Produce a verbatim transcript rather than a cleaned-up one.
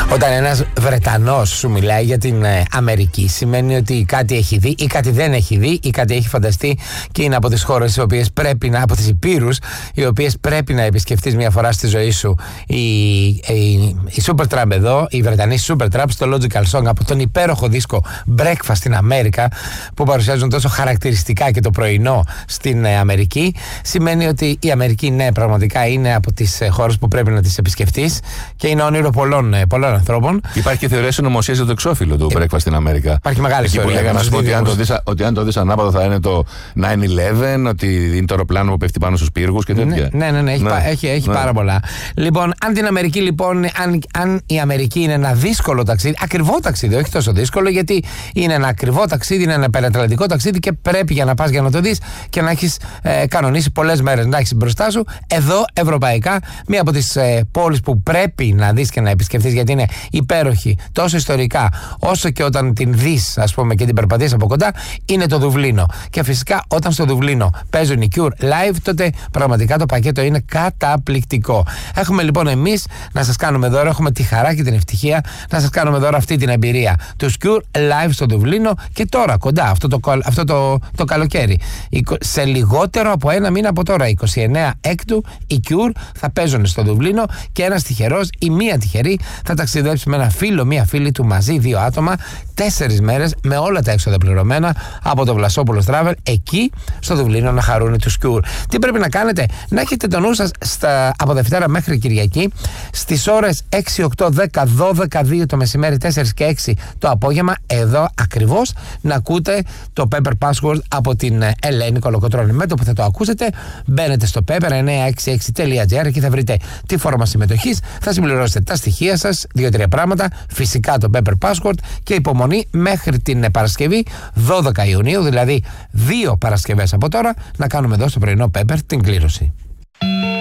Όταν ένας Βρετανός σου μιλάει για την ε, Αμερική, σημαίνει ότι κάτι έχει δει ή κάτι δεν έχει δει ή κάτι έχει φανταστεί και είναι από τις χώρες οι οποίες πρέπει να, από τις υπήρους, οι οποίες πρέπει να επισκεφτείς μια φορά στη ζωή σου. Η, η, η Supertramp εδώ, η Βρετανή Supertramp στο Logical Song από τον υπέροχο δίσκο Breakfast στην Αμέρικα, που παρουσιάζουν τόσο χαρακτηριστικά και το πρωινό στην ε, Αμερική, σημαίνει ότι η Αμερική, ναι, πραγματικά είναι από τις ε, χώρες που πρέπει να τις επισκεφτείς και είναι όνειρο πολλών, ε, πολλών ανθρώπων. Υπάρχει και θεωρία συνωμοσία για το εξώφυλλο του Breakfast στην Αμέρικα. Υπάρχει μεγάλη εκεί ιστορία. Που λέγανε ότι, αν το δεις, ότι αν το δεις ανάποδα θα είναι το nine eleven, ότι είναι το αεροπλάνο που πέφτει πάνω στους πύργους και τέτοια. Ναι, ναι, ναι, ναι, έχει, ναι. πα, έχει, έχει ναι. πάρα πολλά. Λοιπόν, αν την Αμερική, λοιπόν, αν, αν η Αμερική είναι ένα δύσκολο ταξίδι, ακριβό ταξίδι, όχι τόσο δύσκολο, γιατί είναι ένα ακριβό ταξίδι, είναι ένα υπερατλαντικό ταξίδι και πρέπει για να πας για να το δεις και να έχεις ε, κανονίσει πολλές μέρες να έχεις μπροστά σου. Εδώ, ευρωπαϊκά, μία από τις ε, πόλεις που πρέπει να δεις και να επισκεφθείς, γιατί είναι υπέροχη τόσο ιστορικά όσο και όταν την δεις, ας πούμε, και την περπατείς από κοντά, είναι το Δουβλίνο. Και φυσικά όταν στο Δουβλίνο παίζουν οι Cure live, τότε πραγματικά το πακέτο είναι καταπληκτικό. Έχουμε λοιπόν εμείς να σας κάνουμε δώρο, έχουμε τη χαρά και την ευτυχία να σας κάνουμε δώρο αυτή την εμπειρία. Τους Cure live στο Δουβλίνο και τώρα κοντά, αυτό το, αυτό το, το καλοκαίρι. Σε λιγότερο από ένα μήνα από τώρα, είκοσι εννέα Έκτου, οι Cure θα παίζουν στο Δουβλίνο και ένας τυχερός ή μία τυχερή θα ταξιδέψει με ένα φίλο, μία φίλη του μαζί, δύο άτομα, τέσσερις μέρες με όλα τα έξοδα πληρωμένα από το Βλασόπουλος Travel, εκεί στο Δουβλίνο να χαρούν τους Cure. Τι πρέπει να κάνετε? Να έχετε το νου σας στα, από Δευτέρα μέχρι Κυριακή στις ώρες έξι, οκτώ, δέκα, δώδεκα, δύο το μεσημέρι, τέσσερα και έξι το απόγευμα, εδώ ακριβώς να ακούτε το Pepper Password από την Ελένη Κολοκοτρώνη. Με το που θα το ακούσετε, μπαίνετε στο pepper εννιακόσια εξήντα έξι τελεία τζι άρ, εκεί θα βρείτε τη φόρμα συμμετοχής, θα συμπληρώσετε τα στοιχεία σας, δύο-τρία πράγματα, φυσικά το Pepper Password και υπομονή μέχρι την Παρασκευή δώδεκα Ιουνίου, δηλαδή δύο Παρασκευές από τώρα, να κάνουμε εδώ στο πρωινό Pepper την κλήρωση.